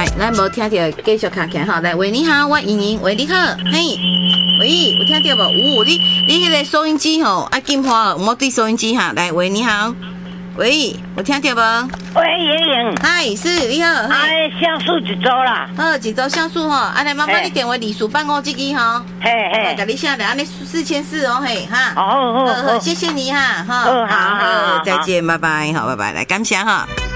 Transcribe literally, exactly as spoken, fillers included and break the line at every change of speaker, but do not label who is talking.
咱无听到，继续卡起来哈。来，喂，你好，我莹莹，喂，你好，嘿，喂，有听到无？有，你你迄个收音机吼，啊，金花，我对收音机哈。来，喂，你好，喂，有听到无？
喂，莹莹，
嗨，是，你好，
哎，像素一周啦，
好，一周像素吼，啊，来，麻烦你电话理事办公这支吼，
嘿嘿，
甲你写来，安尼四千四哦，嘿，哈，
好好好，
谢谢你哈，哈，
好好好，
再见，拜拜，好，拜拜，来，感谢哈。